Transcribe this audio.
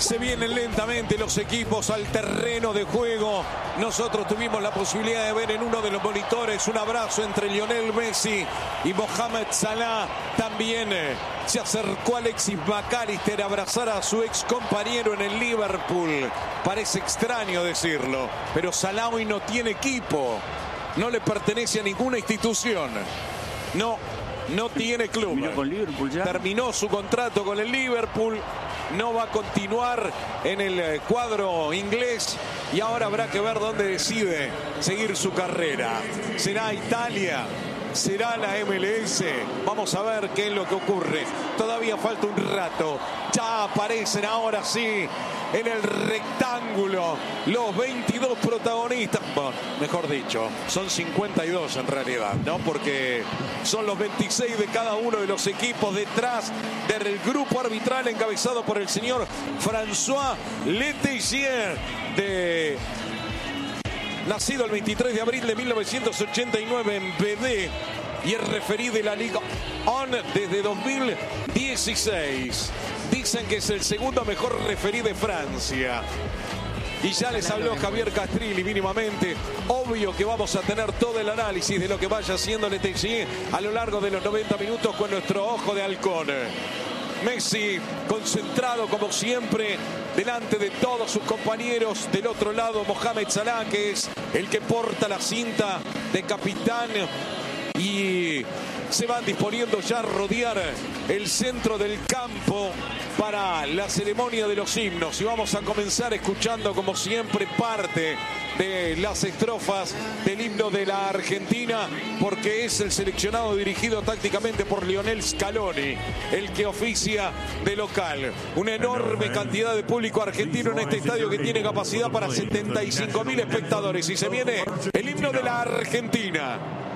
Se vienen lentamente los equipos al terreno de juego. Nosotros tuvimos la posibilidad de ver en uno de los monitores un abrazo entre Lionel Messi y Mohamed Salah. También se acercó Alexis McAllister a abrazar a su ex compañero en el Liverpool. Parece extraño decirlo, pero Salah hoy no tiene equipo. No le pertenece a ninguna institución. No tiene club. Terminó su contrato con el Liverpool. No va a continuar en el cuadro inglés y ahora habrá que ver dónde decide seguir su carrera. ¿Será Italia? ¿Será la MLS? Vamos a ver qué es lo que ocurre. Todavía falta un rato. Ya aparecen ahora sí en el rectángulo los 22 protagonistas. Bueno, mejor dicho, son 52 en realidad, ¿no? Porque son los 26 de cada uno de los equipos detrás del grupo arbitral encabezado por el señor François Letessier, nacido el 23 de abril de 1989 en BD y el referí de la Liga 1 desde 2016. Dicen que es el segundo mejor referí de Francia. Y ya les habló Javier Castrilli mínimamente. Obvio que vamos a tener todo el análisis de lo que vaya haciendo Letessier a lo largo de los 90 minutos con nuestro ojo de halcón. Messi concentrado como siempre delante de todos sus compañeros. Del otro lado Mohamed Salah, que es el que porta la cinta de capitán, y se van disponiendo ya a rodear el centro del campo para la ceremonia de los himnos. Y vamos a comenzar escuchando como siempre parte de las estrofas del himno de la Argentina, porque es el seleccionado dirigido tácticamente por Lionel Scaloni el que oficia de local. Una enorme cantidad de público argentino en este estadio que tiene capacidad para 75.000 espectadores. Y se viene el himno de la Argentina.